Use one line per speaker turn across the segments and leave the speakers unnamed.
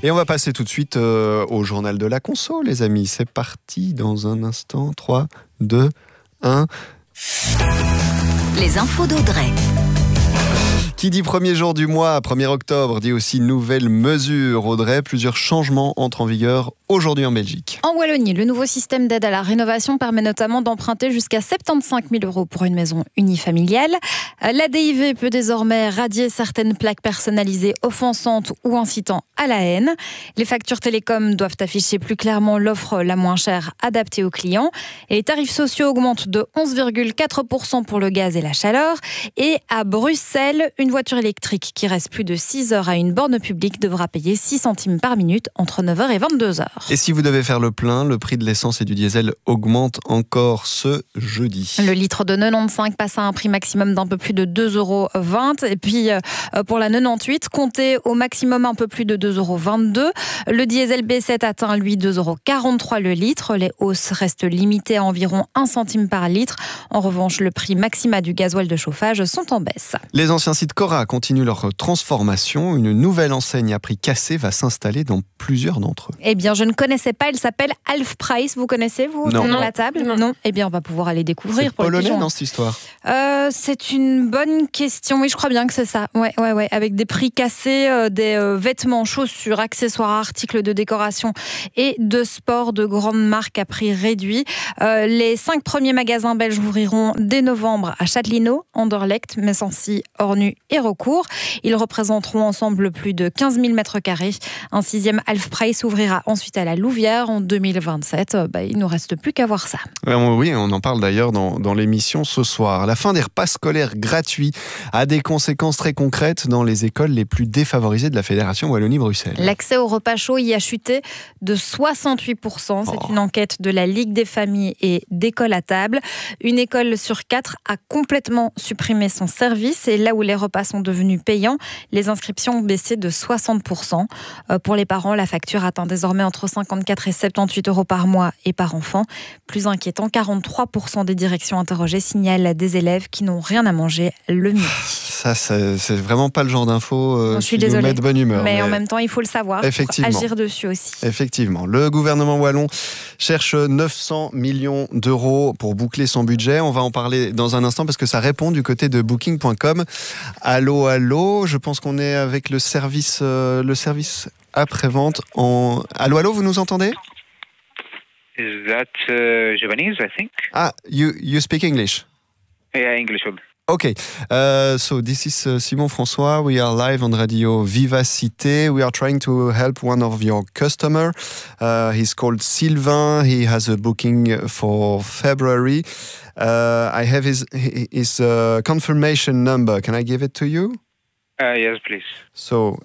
Et on va passer tout de suite au journal de la conso, les amis. C'est parti dans un instant. 3, 2, 1.
Les infos d'Audrey.
Qui dit premier jour du mois, 1er octobre, dit aussi nouvelles mesures. Audrey, plusieurs changements entrent en vigueur aujourd'hui en Belgique.
En Wallonie, le nouveau système d'aide à la rénovation permet notamment d'emprunter jusqu'à 75 000 € pour une maison unifamiliale. La DIV peut désormais radier certaines plaques personnalisées offensantes ou incitant à la haine. Les factures télécom doivent afficher plus clairement l'offre la moins chère adaptée aux clients. Et les tarifs sociaux augmentent de 11,4% pour le gaz et la chaleur. Et à Bruxelles, une voiture électrique qui reste plus de 6 heures à une borne publique devra payer 6 centimes par minute entre 9h et 22h.
Et si vous devez faire le plein, le prix de l'essence et du diesel augmente encore ce jeudi.
Le litre de 95 passe à un prix maximum d'un peu plus de 2,20 €. Et puis pour la 98, comptez au maximum un peu plus de 2,22 €. Le diesel B7 atteint lui 2,43 € le litre. Les hausses restent limitées à environ 1 centime par litre. En revanche, le prix maxima du gasoil de chauffage sont en baisse.
Les anciens sites Cora continuent leur transformation. Une nouvelle enseigne à prix cassé va s'installer dans plusieurs d'entre eux.
Eh bien, je ne connaissais pas. Elle s'appelle Half Price. Vous connaissez, vous,
Non.
à la table? Non. Eh bien, on va pouvoir aller découvrir.
C'est polonais dans cette histoire?
C'est une bonne question. Oui, je crois bien que c'est ça. Ouais. Avec des prix cassés, des vêtements, chaussures, accessoires, articles de décoration et de sport de grandes marques à prix réduit. Les 5 premiers magasins belges ouvriront dès novembre à Châtelineau, Anderlecht, Messancy, Ornu et Rocourt. Ils représenteront ensemble plus de 15 000 mètres carrés. Un 6e Half Price ouvrira ensuite à la Louvière en 2027. Il ne nous reste plus qu'à voir ça.
Oui, on en parle d'ailleurs dans l'émission ce soir. La fin des repas scolaires gratuits a des conséquences très concrètes dans les écoles les plus défavorisées de la Fédération Wallonie-Bruxelles.
L'accès au repas chaud y a chuté de 68%. C'est une enquête de la Ligue des familles et d'écoles à table. Une école sur 4 a complètement supprimé son service. Et là où les repas sont devenus payants, les inscriptions ont baissé de 60%. Pour les parents, la facture atteint désormais entre 54 et 78 € par mois et par enfant. Plus inquiétant, 43% des directions interrogées signalent des élèves qui n'ont rien à manger le midi.
Ça, c'est vraiment pas le genre d'infos qui nous met de bonne humeur.
Mais en même temps, il faut le savoir.
Effectivement.
Pour agir dessus aussi.
Effectivement. Le gouvernement wallon cherche 900 millions d'euros pour boucler son budget. On va en parler dans un instant parce que ça répond du côté de Booking.com. Allô, je pense qu'on est avec le service après-vente. Allô, vous nous entendez?
Is that Japanese, I think?
You speak English?
Yeah, English.
Okay, so this is Simon François. We are live on Radio Vivacité. We are trying to help one of your customers. He's called Sylvain. He has a booking for February. I have his confirmation number. Can I give it to you?
Yes, please.
So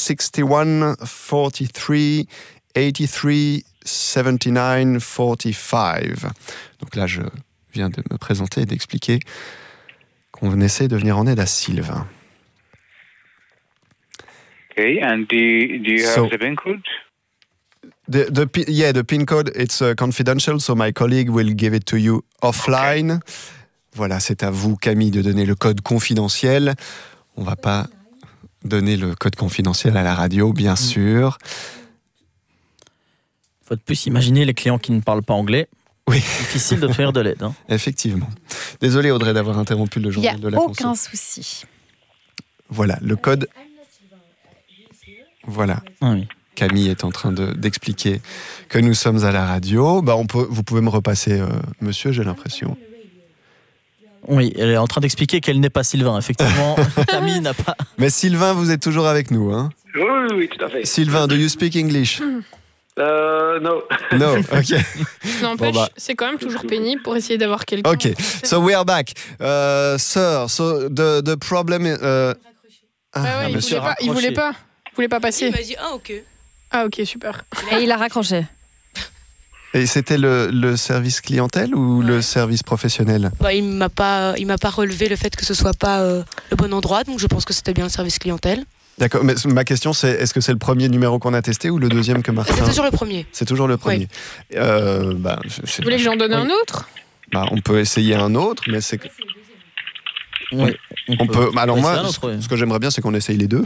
61 43 83 79 45. Donc là, je viens de me présenter et d'expliquer qu'on essaie de venir en aide à Sylvain.
Okay, and do you have the PIN code?
The PIN code, it's confidential, so my colleague will give it to you offline. Okay. Voilà, c'est à vous, Camille, de donner le code confidentiel. On ne va pas donner le code confidentiel à la radio, bien sûr.
Il faut de plus imaginer les clients qui ne parlent pas anglais.
Oui.
Difficile de faire de l'aide. Hein.
Effectivement. Désolé Audrey d'avoir interrompu le journal de la conso.
Il n'y a aucun souci.
Voilà, le code. Voilà.
Ah oui.
Camille est en train d'expliquer que nous sommes à la radio. Vous pouvez me repasser, monsieur, j'ai l'impression.
Oui, elle est en train d'expliquer qu'elle n'est pas Sylvain. Effectivement, Camille n'a pas...
Mais Sylvain, vous êtes toujours avec nous, hein?
Oui, tout à fait.
Sylvain, do you speak English?
No.
No, ok.
N'empêche, c'est quand même toujours pénible pour essayer d'avoir quelqu'un.
Ok, so we are back. Sir, so the problem is...
il voulait pas passer.
Il m'a dit, ok.
Ah ok, super.
Et il a raccroché.
Et c'était le service clientèle ou le service professionnel?
Il m'a pas relevé le fait que ce soit pas le bon endroit, donc je pense que c'était bien le service clientèle.
D'accord, mais ma question c'est, est-ce que c'est le premier numéro qu'on a testé ou le deuxième que Martin...
C'est toujours le premier.
C'est toujours le premier.
Oui.
Vous voulez que j'en donne un autre?
On peut essayer un autre, mais c'est...
Oui.
On peut. Alors moi, ce que j'aimerais bien, c'est qu'on essaye les deux.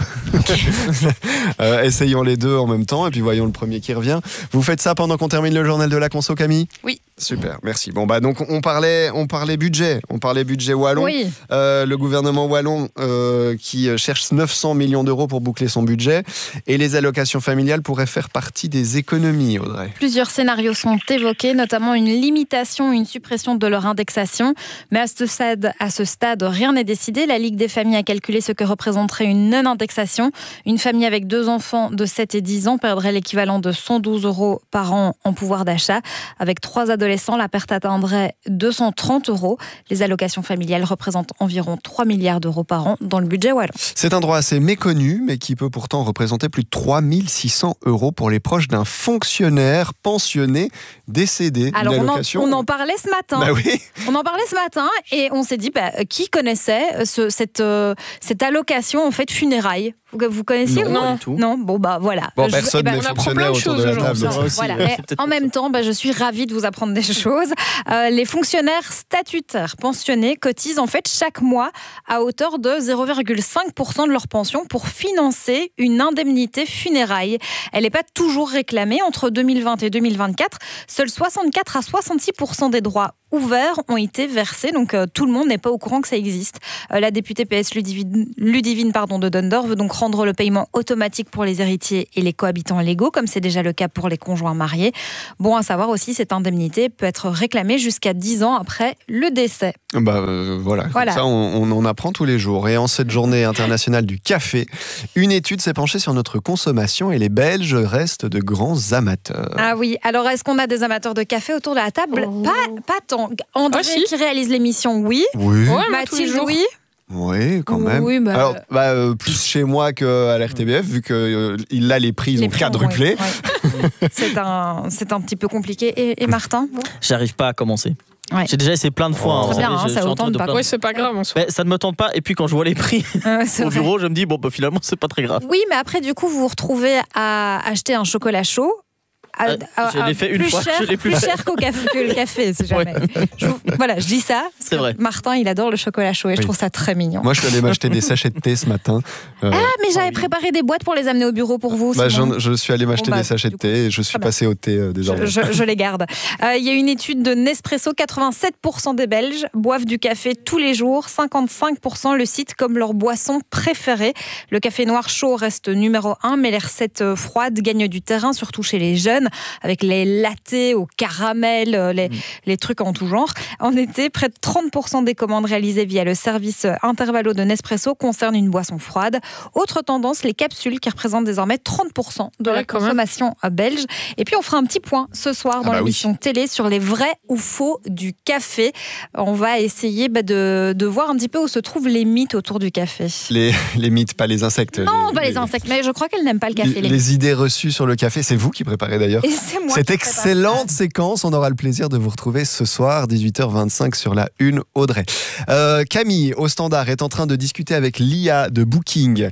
Essayons les deux en même temps et puis voyons le premier qui revient. Vous faites ça pendant qu'on termine le journal de la conso, Camille ?
Oui.
Super, merci. Bon donc on parlait budget wallon.
Oui.
Le gouvernement wallon qui cherche 900 millions d'euros pour boucler son budget et les allocations familiales pourraient faire partie des économies, Audrey.
Plusieurs scénarios sont évoqués, notamment une limitation, une suppression de leur indexation. Mais à ce stade, rien n'est décidé. La Ligue des familles a calculé ce que représenterait une non-indexation. Une famille avec 2 enfants de 7 et 10 ans perdrait l'équivalent de 112 € par an en pouvoir d'achat. Avec 3 adolescents, la perte atteindrait 230 €. Les allocations familiales représentent environ 3 milliards d'euros par an dans le budget wallon.
C'est un droit assez méconnu, mais qui peut pourtant représenter plus de 3 600 € pour les proches d'un fonctionnaire pensionné décédé.
Alors on en parlait ce matin.
Bah oui.
On en parlait ce matin et on s'est dit qui connaissait cette allocation en fait funérailles. Vous connaissiez ou non ?
Non.
Bon voilà.
Personne n'est fonctionnaire autour de la table.
Voilà. En même temps, je suis ravie de vous apprendre des choses. Les fonctionnaires statutaires pensionnés cotisent en fait chaque mois à hauteur de 0,5% de leur pension pour financer une indemnité funérailles. Elle n'est pas toujours réclamée. Entre 2020 et 2024, seuls 64 à 66% des droits ouverts ont été versés, donc tout le monde n'est pas au courant que ça existe. La députée PS Ludivine de Dundor veut donc rendre le paiement automatique pour les héritiers et les cohabitants légaux, comme c'est déjà le cas pour les conjoints mariés. Bon à savoir aussi, cette indemnité peut être réclamée jusqu'à 10 ans après le décès.
Voilà. Comme ça on en apprend tous les jours. Et en cette journée internationale du café, une étude s'est penchée sur notre consommation et les Belges restent de grands amateurs.
Ah oui, alors est-ce qu'on a des amateurs de café autour de la table ? Pas tant. André qui réalise l'émission, oui.
Oui.
Ouais,
Mathilde, oui.
Oui, quand même.
Oui,
alors, plus chez moi qu'à l'RTBF, vu qu'il a les prix, ils ont quadruplé.
Ouais. C'est un petit peu compliqué. Et Martin, vous ?
J'arrive pas à commencer.
Ouais.
J'ai déjà essayé plein de fois.
Très bien, ça vous tente pas.
Oui, c'est pas grave en soi.
Mais ça ne me tente pas. Et puis quand je vois les prix au bureau, je me dis finalement c'est pas très grave.
Oui, mais après du coup vous vous retrouvez à acheter un chocolat chaud.
Je l'ai fait une fois.
Plus cher que le café, c'est jamais.
Ouais.
Je dis ça.
C'est vrai.
Martin, il adore le chocolat chaud et je trouve ça très mignon.
Moi, je suis allé m'acheter des sachets de thé ce matin.
Mais j'avais préparé des boîtes pour les amener au bureau pour vous.
Je suis allé m'acheter des sachets de thé et je suis passé au thé désormais.
Je les garde. Il y a une étude de Nespresso, 87% des Belges boivent du café tous les jours, 55% le citent comme leur boisson préférée. Le café noir chaud reste numéro 1, mais les recettes froides gagnent du terrain, surtout chez les jeunes, avec les lattés au caramel, les trucs en tout genre. En été, près de 30% des commandes réalisées via le service Intervallo de Nespresso concernent une boisson froide. Autre tendance, les capsules qui représentent désormais 30% de la consommation belge. Et puis on fera un petit point ce soir dans l'émission télé sur les vrais ou faux du café. On va essayer de voir un petit peu où se trouvent les mythes autour du café.
Les mythes, pas les insectes.
Non, pas les insectes, mais je crois qu'elles n'aiment pas le café.
Les idées reçues sur le café, c'est vous qui préparez d'ailleurs cette excellente séquence. On aura le plaisir de vous retrouver ce soir, 18h25 sur la Une, Audrey. Camille, au standard, est en train de discuter avec l'IA de Booking.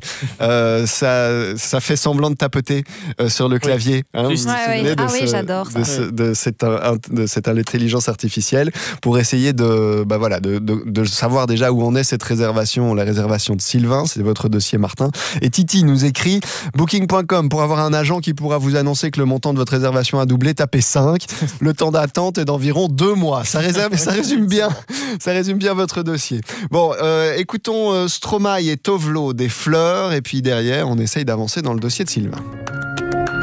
Ça fait semblant de tapoter sur le clavier.
Vous j'adore ça.
De cette intelligence artificielle pour essayer de savoir déjà où en est cette réservation, la réservation de Sylvain. C'est votre dossier, Martin. Et Titi nous écrit Booking.com pour avoir un agent qui pourra vous annoncer que le montant de votre réservation a doublé, tapez 5. Le temps d'attente est d'environ 2 mois. Ça résume bien votre dossier. Bon, écoutons Stromae et Tovlo des Fleurs et puis derrière, on essaye d'avancer dans le dossier de Sylvain.